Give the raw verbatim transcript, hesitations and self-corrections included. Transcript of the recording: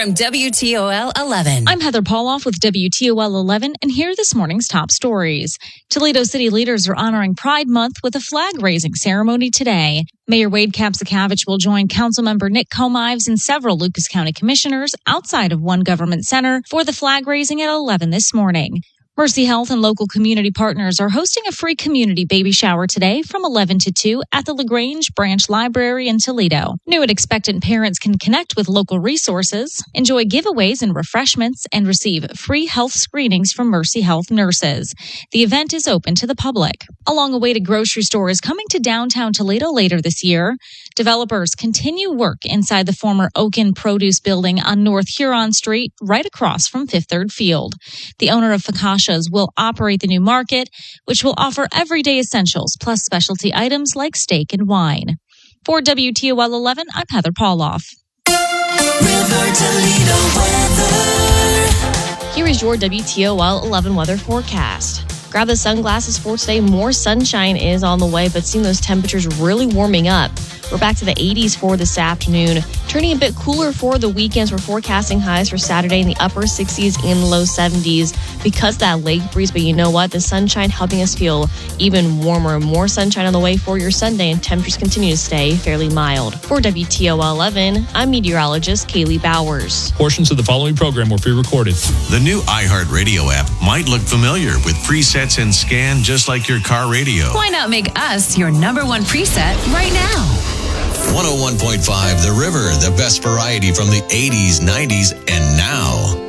from W T O L eleven. I'm Heather Pauloff with W T O L eleven, and here are this morning's top stories. Toledo city leaders are honoring Pride Month with a flag-raising ceremony today. Mayor Wade Kapsakavich will join Councilmember Nick Comives and several Lucas County commissioners outside of One Government Center for the flag-raising at eleven this morning. Mercy Health and local community partners are hosting a free community baby shower today from eleven to two at the LaGrange Branch Library in Toledo. New and expectant parents can connect with local resources, enjoy giveaways and refreshments, and receive free health screenings from Mercy Health nurses. The event is open to the public. A long-awaited grocery store is coming to downtown Toledo later this year. Developers continue work inside the former Oaken Produce building on North Huron Street, right across from Fifth Third Field. The owner of Fakasha will operate the new market, which will offer everyday essentials plus specialty items like steak and wine. For W T O L eleven, I'm Heather Pauloff. River Toledo weather. Here is your W T O L eleven weather forecast. Grab the sunglasses for today. More sunshine is on the way, but seeing those temperatures really warming up. We're back to the eighties for this afternoon. Turning a bit cooler for the weekends. We're forecasting highs for Saturday in the upper sixties and low seventies because of that lake breeze. But you know what? The sunshine helping us feel even warmer. More sunshine on the way for your Sunday, and temperatures continue to stay fairly mild. For W T O L eleven, I'm meteorologist Kaylee Bowers. Portions of the following program were pre-recorded. The new iHeartRadio app might look familiar with presets and scan just like your car radio. Why not make us your number one preset right now? one oh one point five The River, the best variety from the eighties, nineties, and now.